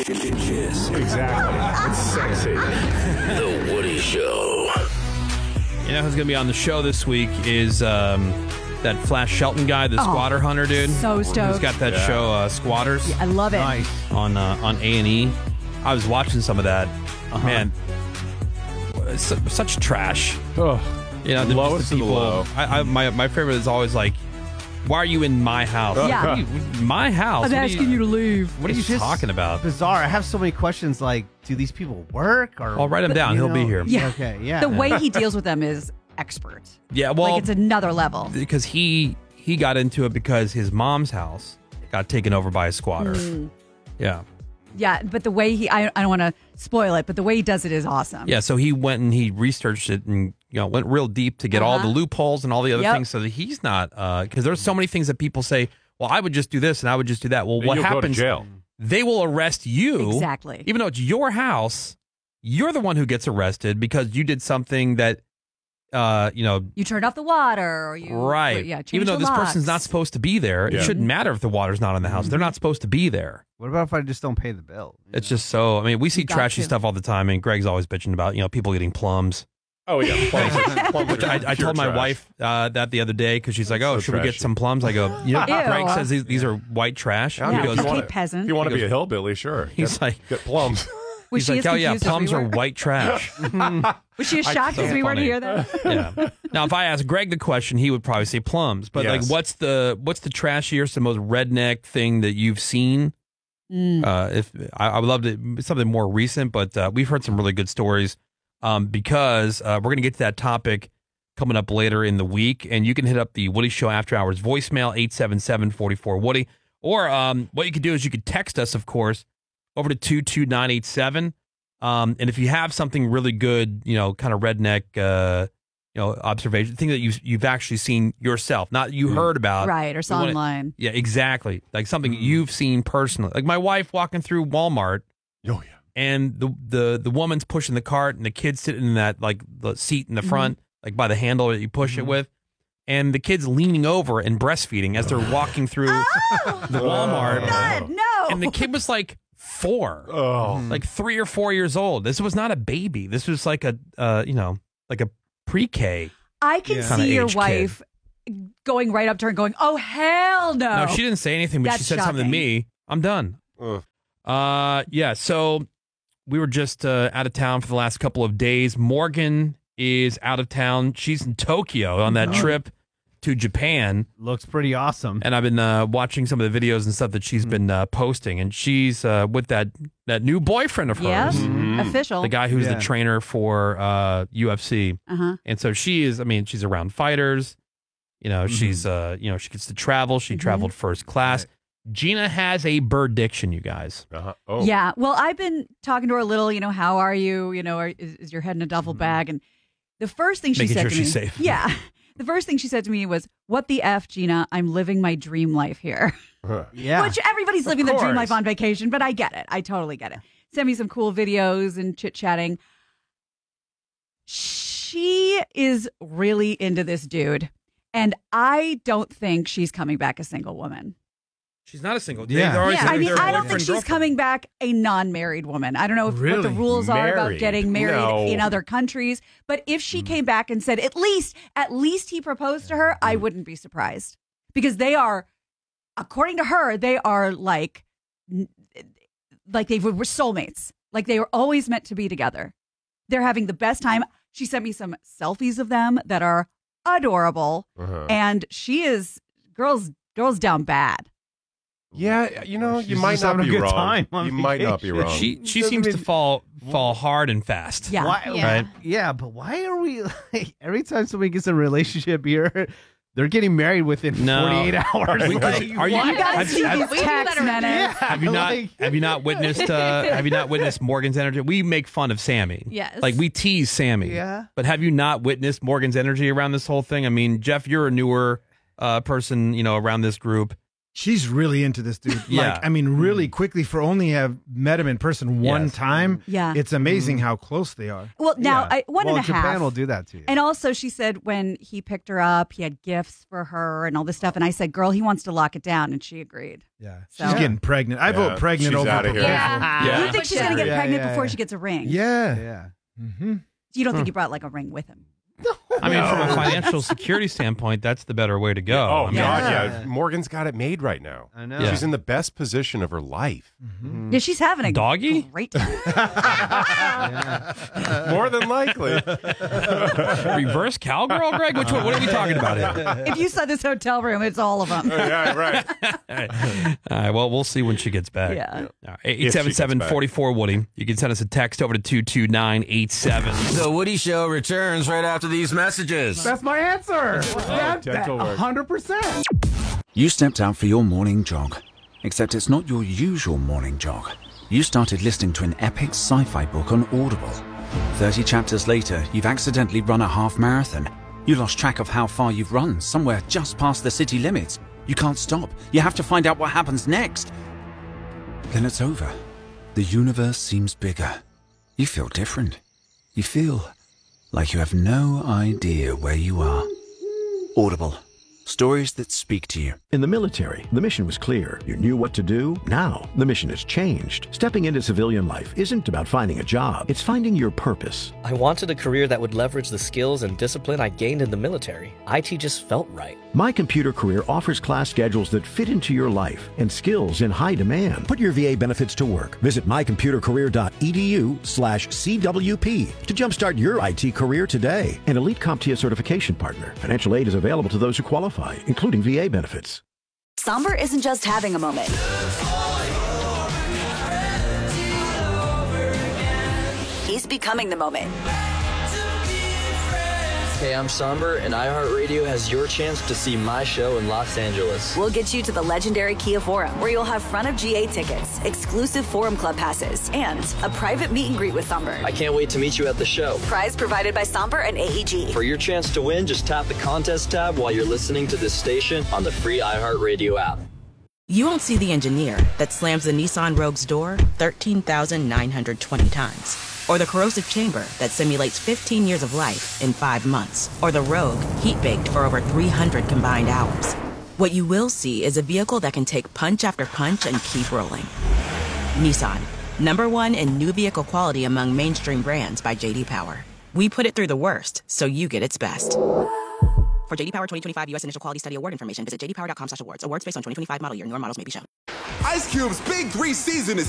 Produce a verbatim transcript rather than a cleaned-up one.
Exactly. It's sexy. The Woody Show. You know who's going to be on the show this week is um, that Flash Shelton guy, the Oh, squatter hunter dude. so stoked. He's got that Yeah. show, uh, Squatters. I love it. Nice. on uh, on A and E. I was watching some of that. Uh-huh. Man, su- such trash. Oh, You know, the, Lowest just the of the people. low. I, I, my my favorite is always like, "Why are you in my house? Yeah. What are you- my house. I'm What are asking you to leave. What are you It's just talking about? Bizarre. I have so many questions like, do these people work? Or I'll write him down. you He'll be know? here. Yeah. Okay, yeah. The way he deals with them is expert. Yeah, well, like it's another level. because he he got into it because his mom's house got taken over by a squatter. Mm. Yeah. Yeah, but the way he, I, I don't want to spoil it, but the way he does it is awesome. Yeah, so he went and he researched it and you know went real deep to get all the Uh-huh. loopholes and all the other Yep. things so that he's not because there's so many things that people say, well, I would just do this and I would just do that. Well, And what you'll go to happens? jail. They will arrest you. Exactly. Even though it's your house, you're the one who gets arrested because you did something that uh, you know, You turned off the water, or you right. Yeah, changed Even though the this locks. person's not supposed to be there, Yeah. it shouldn't matter if the water's not in the house. They're not supposed to be there. What about if I just don't pay the bill? You It's know? just so. I mean, we see You got trashy to. stuff all the time, and Greg's always bitching about you know people getting plums. Oh, yeah. Plums are- plums Which are I, I pure told my trash. wife uh, that the other day because she's like, "Oh, So should we get trashy. some plums?" I go, "You know, Ew. Greg says these, these are white trash." Yeah, He Yeah, goes, if you okay, wanna- peasant. If you want to He be goes- a hillbilly, sure. He's Get, like- get plums. Was he's she like, as "Oh yeah, confused as plums we are were? white trash." Was she as I- shocked so as we were to funny. hear that? Yeah. Now, if I ask Greg the question, he would probably say plums. But like, Yes. what's the what's the trashiest, the most redneck thing that you've seen? Mm. Uh, if I, I would love to something more recent, but uh, we've heard some really good stories. Um, because uh, we're gonna get to that topic coming up later in the week, and you can hit up the Woody Show After Hours voicemail eight seven seven, four four, Woody, or um, what you could do is you could text us, of course, over to two two nine eight seven. Um, and if you have something really good, you know, kind of redneck, uh, you know, observation, thing that you you've actually seen yourself, not you heard about, Right, or saw we wanna- online. Yeah, exactly, like something you've seen personally. Like my wife walking through Walmart, Oh, yeah. and the the the woman's pushing the cart, and the kid's sitting in that like the seat in the front, like by the handle that you push it with. And the kid's leaning over and breastfeeding as they're walking through the Walmart. God, no. And the kid was like four, Oh. like three or four years old. This was not a baby. This was like a, uh, you know, like a pre-K. I can Yeah. Kinda see your age kid. wife going right up to her and going, "Oh hell no!" No, she didn't say anything, but she That's said something to shocking. me. I'm done. Ugh. Uh, yeah. So we were just uh, out of town for the last couple of days. Morgan is out of town. She's in Tokyo on that Oh. trip to Japan. Looks pretty awesome. And I've been uh, watching some of the videos and stuff that she's been uh, posting, and she's uh, with that that new boyfriend of Yeah, hers, Mhm. official. the guy who's Yeah. the trainer for uh, U F C. Uh huh. And so she is. I mean, she's around fighters. You know, she's uh, you know, she gets to travel. She Mhm. traveled first class. Gina has a birdiction, you guys. Uh-huh. Oh. Yeah. Well, I've been talking to her a little. You know, how are you? You know, are, is, is your head in a duffel bag? And the first thing she Making said sure to she's me, safe. yeah, the first thing she said to me was, "What the f, Gina? I'm living my dream life here." Huh. Yeah. Which everybody's Of living their dream course. life on vacation, but I get it. I totally get it. Send me some cool videos and chit chatting. She is really into this dude, and I don't think she's coming back a single woman. She's not a single. Yeah. They're always- Yeah, I mean, they're I don't think boyfriend, she's girlfriend. coming back a non-married woman. I don't know if, what the Really? rules are about Married? getting married No. in other countries, but if she came back and said, at least, at least he proposed to her, I wouldn't be surprised because they are, according to her, they are like, like they were soulmates. Like they were always meant to be together. They're having the best time. She sent me some selfies of them that are adorable, Uh-huh. and she is girls, girls down bad. Yeah, you know, She's you might just not having be a good wrong. time on You might not be vacation. wrong. She she Doesn't seems to mean- fall fall hard and fast. Yeah. Why, Yeah. Right. Yeah, but why are we like every time somebody gets in a relationship here, they're getting married within No. forty-eight hours? We- Like, are you- You gotta have- see have- these we do text better. minutes. Have you not like- have you not witnessed uh, have you not witnessed Morgan's energy? We make fun of Sammy. Yes. Like we tease Sammy. Yeah. But have you not witnessed Morgan's energy around this whole thing? I mean, Jeff, you're a newer uh, person, you know, around this group. she's really into this dude. Yeah. Like, I mean, really quickly for only have met him in person one Yes. time. Yeah. It's amazing how close they are. Well, now Yeah. I, one well, and a Japan half. will do that to you. And also, she said when he picked her up, he had gifts for her and all this stuff. And I said, "Girl, he wants to lock it down," and she agreed. Yeah. So- She's getting pregnant. I Yeah, vote pregnant she's over outta here. proposal. Yeah. Yeah. You think she's going to get Yeah, pregnant yeah, before yeah. she gets a ring? Yeah. yeah. Mm-hmm. You don't think he brought like a ring with him? I mean, from a financial security standpoint, that's the better way to go. Oh, I mean, God, Yeah. yeah. Morgan's got it made right now. I know. Yeah. She's in the best position of her life. Mm-hmm. Yeah, she's having a Doggy? great time. More than likely. Reverse cowgirl, Greg? Which one? What are we talking about here? If you saw this hotel room, it's all of them. Yeah, right. All right, well, we'll see when she gets back. Yeah. All right, eight seven seven, four four, Woody. You can send us a text over to two two nine eight seven. The Woody Show returns right after these messages. That's my answer. That, that, dental work. one hundred percent. You stepped out for your morning jog, except it's not your usual morning jog. You started listening to an epic sci-fi book on Audible. thirty chapters later, you've accidentally run a half marathon. You lost track of how far you've run, somewhere just past the city limits. You can't stop. You have to find out what happens next. Then it's over. The universe seems bigger. You feel different. You feel like you have no idea where you are. Audible. Stories that speak to you. In the military, the mission was clear. You knew what to do. Now, the mission has changed. Stepping into civilian life isn't about finding a job. It's finding your purpose. I wanted a career that would leverage the skills and discipline I gained in the military. I T just felt right. My Computer Career offers class schedules that fit into your life and skills in high demand. Put your V A benefits to work. Visit mycomputercareer.edu slash CWP to jumpstart your I T career today. An elite CompTIA certification partner. Financial aid is available to those who qualify, including V A benefits. Somber isn't just having a moment. He's becoming the moment. Hey, I'm Somber, and iHeartRadio has your chance to see my show in Los Angeles. We'll get you to the legendary Kia Forum, where you'll have front of G A tickets, exclusive Forum Club passes, and a private meet and greet with Somber. I can't wait to meet you at the show. Prize provided by Somber and A E G. For your chance to win, just tap the contest tab while you're listening to this station on the free iHeartRadio app. You won't see the engineer that slams the Nissan Rogue's door thirteen thousand nine hundred twenty times. Or the corrosive chamber that simulates fifteen years of life in five months. Or the Rogue heat-baked for over three hundred combined hours. What you will see is a vehicle that can take punch after punch and keep rolling. Nissan, number one in new vehicle quality among mainstream brands by J D Power. We put it through the worst, so you get its best. For J D Power twenty twenty-five U S Initial Quality Study Award information, visit j d power dot com slash awards. Awards based on twenty twenty-five model year. Newer models may be shown. Ice Cube's Big Three season is